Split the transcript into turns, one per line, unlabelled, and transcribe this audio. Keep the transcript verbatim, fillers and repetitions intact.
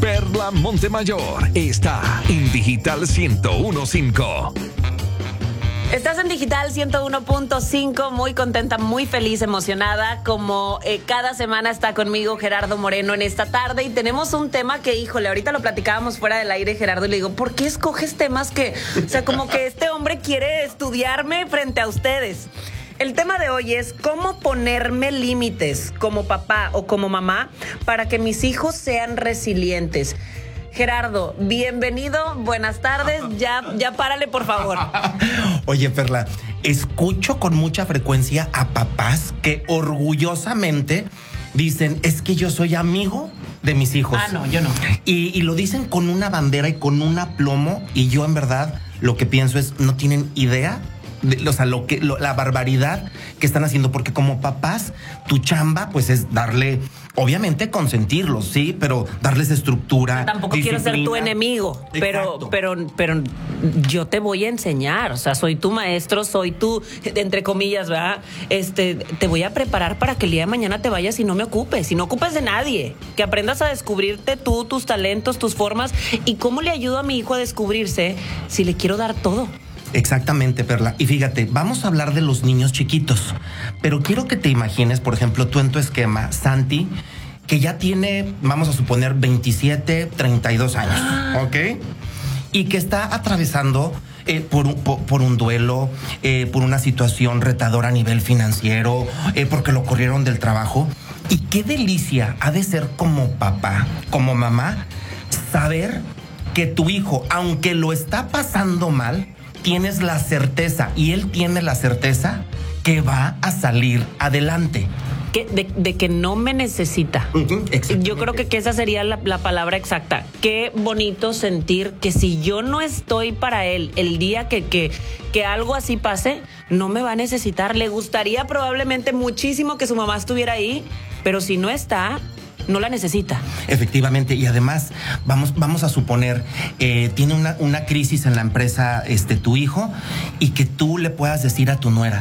Perla Montemayor está en Digital ciento uno punto cinco.
Estás en Digital ciento uno punto cinco, muy contenta, muy feliz, emocionada, como eh, cada semana está conmigo Gerardo Moreno en esta tarde y tenemos un tema que, híjole, ahorita lo platicábamos fuera del aire, Gerardo, y le digo, ¿por qué escoges temas que, o sea, como que este hombre quiere estudiarme frente a ustedes? El tema de hoy es cómo ponerme límites como papá o como mamá para que mis hijos sean resilientes. Gerardo, bienvenido, buenas tardes, ya, ya párale, por favor.
Oye, Perla, escucho con mucha frecuencia a papás que orgullosamente dicen, es que yo soy amigo de mis hijos.
Ah, no, yo no.
Y, y lo dicen con una bandera y con un aplomo, y yo en verdad lo que pienso es, no tienen idea de, o sea, lo que, lo, la barbaridad que están haciendo, porque como papás, tu chamba pues es darle, obviamente consentirlos, sí, pero darles estructura.
Tampoco quiero ser tu enemigo, pero, pero, pero yo te voy a enseñar, o sea, soy tu maestro, soy tu, entre comillas, ¿verdad? Este, te voy a preparar para que el día de mañana te vayas y no me ocupes, y no ocupes de nadie, que aprendas a descubrirte tú, tus talentos, tus formas, y cómo le ayudo a mi hijo a descubrirse si le quiero dar todo.
Exactamente, Perla. Y fíjate, vamos a hablar de los niños chiquitos, pero quiero que te imagines, por ejemplo, tú en tu esquema, Santi, que ya tiene, vamos a suponer, veintisiete, treinta y dos años, ¿ok? Y que está atravesando eh, por, un, por, por un duelo, eh, por una situación retadora a nivel financiero, eh, porque lo corrieron del trabajo. Y qué delicia ha de ser como papá, como mamá, saber que tu hijo, aunque lo está pasando mal, tienes la certeza, y él tiene la certeza, que va a salir adelante.
Que, de, de que no me necesita.
Uh-huh,
yo creo que, que esa sería la, la palabra exacta. Qué bonito sentir que si yo no estoy para él el día que, que, que algo así pase, no me va a necesitar. Le gustaría probablemente muchísimo que su mamá estuviera ahí, pero si no está, no la necesita.
Efectivamente, y además vamos, vamos a suponer eh, tiene una, una crisis en la empresa este tu hijo, y que tú le puedas decir a tu nuera,